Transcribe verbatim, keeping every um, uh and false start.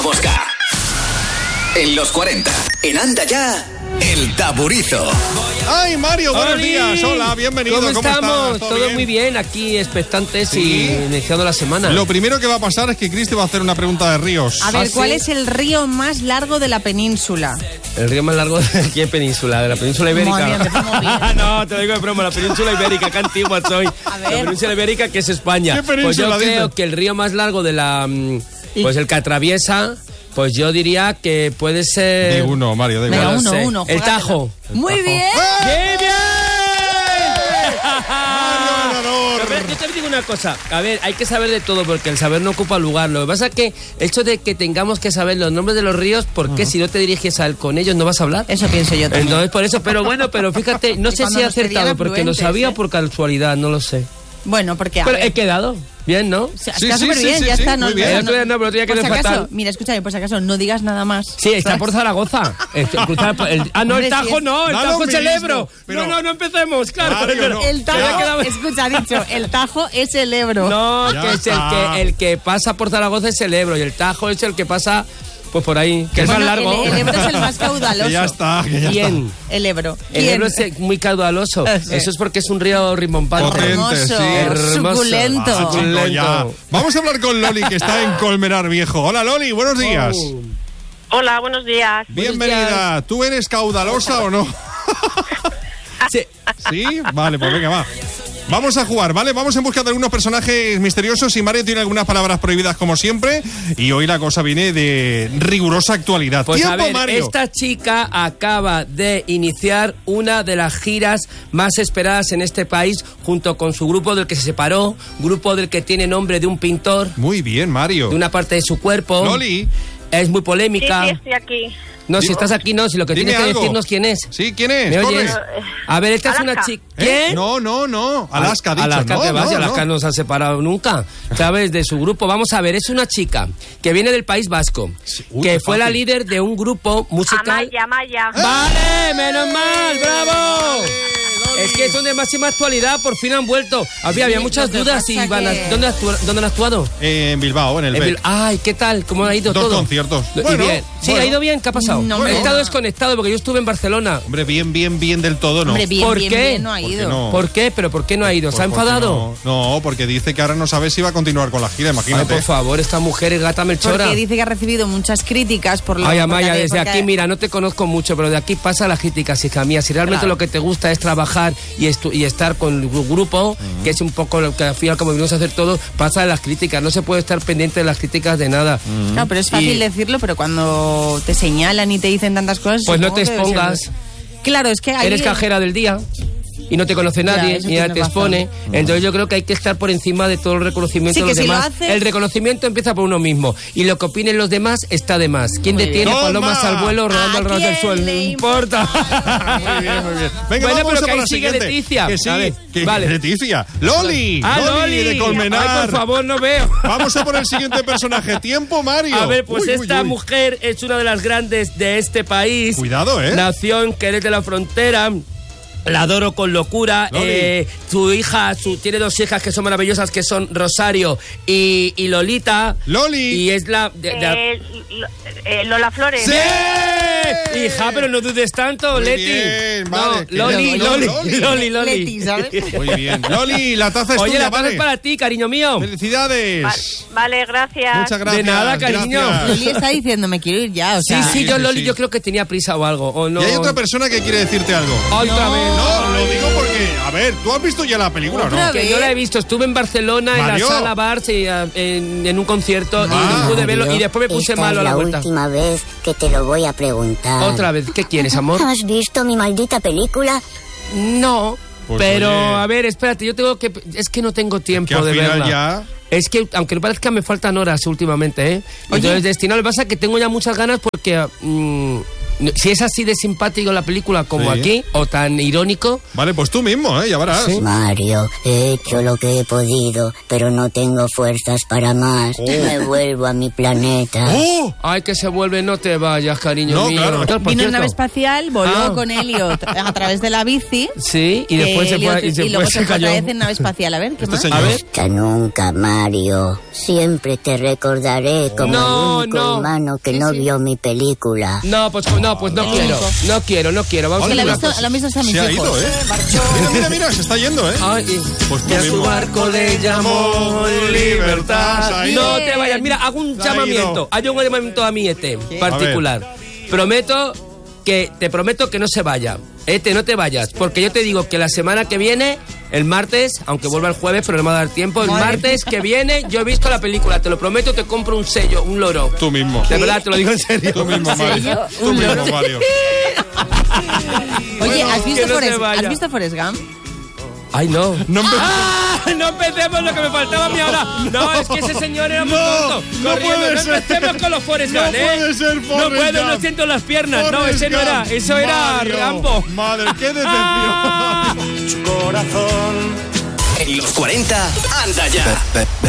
Bosca. En los cuarenta, en Anda Ya, El Taburizo. ¡Ay, Mario! Buenos ¡Oli! días. Hola, bienvenido. ¿Cómo, ¿Cómo estamos? estás? ¿Todo, Todo bien? muy bien, aquí expectantes Sí. y iniciando la semana. Lo primero que va a pasar es que Cristi va a hacer una pregunta de ríos. A ver, ¿Ah, sí? ¿cuál es el río más largo de la península? El río más largo de aquí en península, de la península ibérica. Muy bien, empezamos bien. No, te lo digo de broma, la península ibérica, qué antigua soy. A ver. La península ibérica, que es España. ¿Qué Pues península yo creo dices? que el río más largo de la... mm, Pues el que atraviesa, pues yo diría que puede ser... De uno, Mario, de Venga, uno. lo uno, sé. uno, El juégatelo. Tajo. Muy Tajo. bien. ¡Bien, bien! Mario ganador. Pero, yo te digo una cosa, a ver, hay que saber de todo porque el saber no ocupa lugar. Lo que pasa es que el hecho de que tengamos que saber los nombres de los ríos, ¿por qué si no te diriges a él con ellos no vas a hablar? Eso pienso yo también. Entonces por eso, pero bueno, pero fíjate, no Y sé cuando si he nos pedían acertado porque lo afluentes, sabía ¿eh? por casualidad, no lo sé. Bueno, porque a Pero ver, he quedado, bien, ¿no? o sea, Sí, está sí, súper sí, bien, sí, ya sí, está. muy bien. El otro día no, pero otro día por quedé si acaso, fatal. mira, escúchame, por si acaso, no digas nada más. Sí, está por Zaragoza. Este, cruzar por el- ah, no, el Hombre, Tajo sí es- no, el Da lo Tajo es el mismo, Ebro. pero- No, no, no empecemos, claro. Mario, pero- no. El Ya Tajo, quedamos- escucha, ha dicho, el Tajo es el Ebro. No, Ya que es el está. que, el que pasa por Zaragoza es el Ebro y el Tajo es el que pasa pues por ahí, que es Bueno, más largo. El, el Ebro es el más caudaloso. Que ya está, que ya Bien. El Ebro. El ¿Quién? Ebro es muy caudaloso. Sí. Eso es porque es un río rimbombante. Potente, Hermoso, sí. Hermoso. suculento. Ah, chico, Lento. ya. Vamos a hablar con Loli, que está en Colmenar Viejo. Hola, Loli, buenos días. Oh. Hola, buenos días. Bienvenida. ¿Tú eres caudalosa o no? Sí. ¿Sí? Vale, pues venga, va. Vamos a jugar, ¿vale? Vamos en busca de algunos personajes misteriosos y Mario tiene algunas palabras prohibidas como siempre y hoy la cosa viene de rigurosa actualidad. Pues ¡Tiempo, a ver, Mario! esta chica acaba de iniciar una de las giras más esperadas en este país junto con su grupo del que se separó, grupo del que tiene nombre de un pintor, Muy bien, Mario. de una parte de su cuerpo. Loli, Es muy Sí, polémica. sí, estoy aquí. No, si Dime- estás aquí, no, si lo que dime tienes que algo. decirnos quién es. ¿Sí? ¿Quién es? ¿Me Corre. oyes? A ver, esta es una Alaska. chica... ¿Eh? ¿Quién? No, no, no. Alaska, ha dicho. Alaska, no, que vaya, no, Alaska no. no se ha separado nunca, ¿sabes? De su grupo. Vamos a ver, es una chica que viene del País Vasco, Sí, uy, que qué fue la fácil. líder de un grupo musical... Amaya, Amaya. ¡Vale! ¡Menos mal! ¡Bravo! Es que son de máxima actualidad, por fin han vuelto. Había, había Sí, muchas lo que dudas pasa y van a, que- ¿dónde, actúa- ¿dónde han actuado? Eh, en Bilbao, en el En B. Bil- Ay, ¿qué tal? ¿Cómo ha ido Dos todo? conciertos. Y Bueno, bien. Sí, bueno. ¿ha ido bien? ¿Qué ha pasado? No, He hombre, estado no. desconectado porque yo estuve en Barcelona. Hombre, bien, bien, bien del todo, no. Hombre, bien, ¿Por bien, qué? bien, no ha ¿Por qué ido. no? ¿Por qué? ¿Pero por qué no ha ido? ¿Se ha Pues porque enfadado? No, no, porque dice que ahora no sabe si va a continuar con la gira, Ay, imagínate. por favor, esta mujer es gata melchora. Porque dice que ha recibido muchas críticas por lo Ay, porque Amaya, ha- desde porque- aquí, mira, no te conozco mucho, pero de aquí pasa las críticas, hija mía. Si realmente Claro. lo que te gusta es trabajar y, estu- y estar con el grupo, que es un poco lo que al final, como venimos a hacer todo, pasa de las críticas. No se puede estar pendiente de las críticas de nada. Claro, pero es fácil Y- decirlo, pero cuando te señalan y te dicen tantas cosas... Pues no supongo te que debe ser- expongas. Claro, es que ahí... Eres cajera del día y no te conoce Ya, nadie eso ni nadie tienes te razón. expone. Entonces yo creo que hay que estar por encima de todo el reconocimiento Sí, de los que si lo demás. haces- El reconocimiento empieza por uno mismo y lo que opinen los demás está de más. ¿Quién Muy detiene bien. palomas ¡Toma! al vuelo rodando ¿A al ras del quién suelo? No le importa. Muy bien, muy bien. Venga, Bueno, vamos pero a que por ahí la sigue siguiente. Leticia. Que sí, A ver, que vale. Leticia. Loli, ¡Ah, Loli! de Colmenar. Ay, por favor, no veo. Vamos a por el siguiente personaje. Tiempo, Mario. A ver, pues Uy, uy, esta uy. mujer es una de las grandes de este país. Cuidado, ¿eh? Nació en Jerez de la Frontera. La adoro con locura. Loli. Eh, su hija, su, tiene dos hijas que son maravillosas, que son Rosario y, y Lolita. Loli. Y es la... de- de- Eh, Lo- eh, Lola Flores. ¡Sí! Hija, pero no dudes tanto, Muy Leti. bien, no, vale. Loli, No, Loli, Loli. Loli, Loli. Leti, ¿sabes? Muy bien. Loli, la taza es Oye, tuya, la taza vale. es para ti, cariño mío. Felicidades. Va- Vale, gracias. Muchas gracias. De nada, cariño. gracias. Loli está diciendo, me quiero ir ya, o Sí, sea... sí, sí, yo sí, Loli, sí. yo creo que tenía prisa o algo. O no. Y hay otra persona que quiere decirte algo. Otra vez. No, lo digo porque, a ver, ¿tú has visto ya la película o no? Otra Que vez. yo la he visto, estuve en Barcelona, en Mario. la sala Bars, y, eh, en, en un concierto, y Ah. no pude verlo, y después me puse Esta malo a es la la vuelta. última vez que te lo voy a preguntar. Otra vez, ¿qué quieres, amor? ¿Has visto mi maldita película? No, Pues, pero oye. a ver, espérate, yo tengo que... Es que no tengo tiempo Que al de final verla. ya... Es que, aunque no parezca, me faltan horas últimamente, ¿eh? Oye. Entonces, Destinado, lo que pasa es que tengo ya muchas ganas porque... mm, Si es así de simpático la película como Sí. aquí, o tan irónico... Vale, pues tú mismo, ¿eh? Ya verás. Sí. Mario, he hecho lo que he podido, pero no tengo fuerzas para más. Oh. Me vuelvo a mi planeta. ¡Oh! Ay, que se vuelve, no te vayas, cariño No, mío. claro. Por Vino en cierto, nave espacial, voló Ah. con Elliot a través de la bici. Sí, y que después se Elliot- fue y, y luego después se se fue otra cayó. vez en nave espacial. A ver, ¿qué Este más? señor. A ver. Hasta nunca, Mario. Siempre te recordaré como No, el único no. humano que no vio mi película. No, pues no, pues no quiero. No quiero, no quiero. Vamos Que a lo, hacer he una visto, cosa. lo mismo a mis Se ha hijos. ido, ¿eh? Mira, mira, mira, se está yendo, ¿eh? Ay, y- Pues tú y a su mismo. barco le llamó libertad. Se ha ido. No te vayas. Mira, hago un Se ha llamamiento. ido. Hay un llamamiento a mi E T particular. Prometo que, te prometo que no se vaya. E T, no te vayas. Porque yo te digo que la semana que viene, el martes, aunque vuelva el jueves, pero no me va a dar tiempo, el Madre martes que viene, yo he visto la película. Te lo prometo, te compro un sello, un loro. Tú mismo. De verdad, te lo digo en serio. Tú mismo, Mario. Tú mismo, Mario. Oye, ¿has que visto, no se Forrest, vaya. ¿has visto Forrest Gump? Ay, no. No empe- ¡Ah! No empecemos lo que me faltaba a mí ahora. No, es que ese señor era muy No, tonto. no Corriendo. puede No ser. empecemos con los Forrest No Gump, ¿eh? puede ser No Forrest puedo, Gump. no siento las piernas. no, Forrest ese no era. Gump. Eso era Mario. Rambo. Madre, qué decepción. En los cuarenta, anda ya.